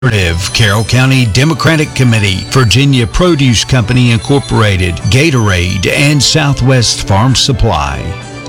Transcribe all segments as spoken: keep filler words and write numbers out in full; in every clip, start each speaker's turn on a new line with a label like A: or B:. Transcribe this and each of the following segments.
A: Carroll County Democratic Committee, Virginia Produce Company Incorporated, Gatorade, and Southwest Farm Supply.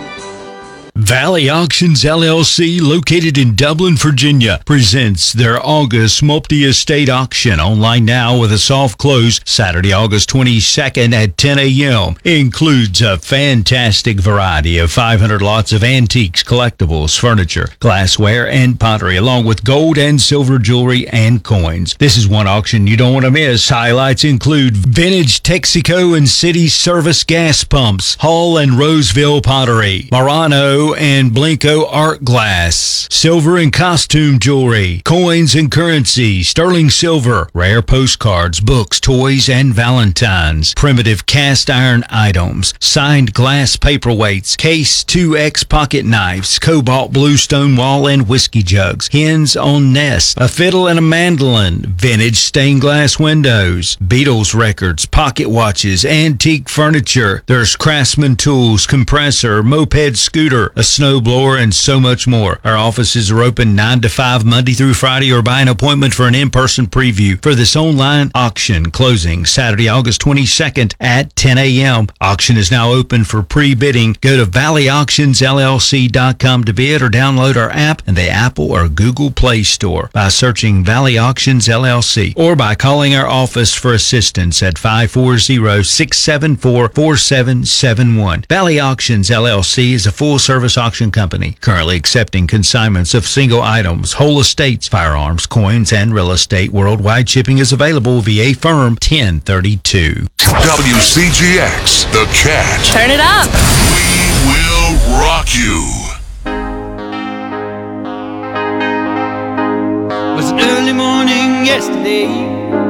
A: Valley Auctions L L C, located in Dublin, Virginia, presents their August multi-estate auction, online now with a soft close Saturday, August twenty-second at ten a.m. Includes a fantastic variety of five hundred lots of antiques, collectibles, furniture, glassware, and pottery, along with gold and silver jewelry and coins. This is one auction you don't want to miss. Highlights include vintage Texaco and City Service gas pumps, Hall and Roseville pottery, Murano and Blinko art glass, silver and costume jewelry, coins and currency, sterling silver, rare postcards, books, toys, and valentines, primitive cast iron items, signed glass paperweights, Case two X pocket knives, cobalt blue stonewall and whiskey jugs, hens on nests, a fiddle and a mandolin, vintage stained glass windows, Beatles records, pocket watches, antique furniture. There's Craftsman tools, compressor, moped scooter, a snowblower, and so much more. Our offices are open nine to five Monday through Friday, or by an appointment for an in-person preview for this online auction, closing Saturday, August twenty-second at ten a.m. Auction is now open for pre-bidding. Go to valley auctions l l c dot com to bid, or download our app in the Apple or Google Play Store by searching Valley Auctions L L C, or by calling our office for assistance at five four zero, six seven four, four seven seven one. Valley Auctions L L C is a full-service auction company currently accepting consignments of single items, whole estates, firearms, coins, and real estate. Worldwide shipping is available via Firm ten thirty-two.
B: W C G X, The Cat.
C: Turn it up.
B: We will rock you.
D: It was an early morning yesterday.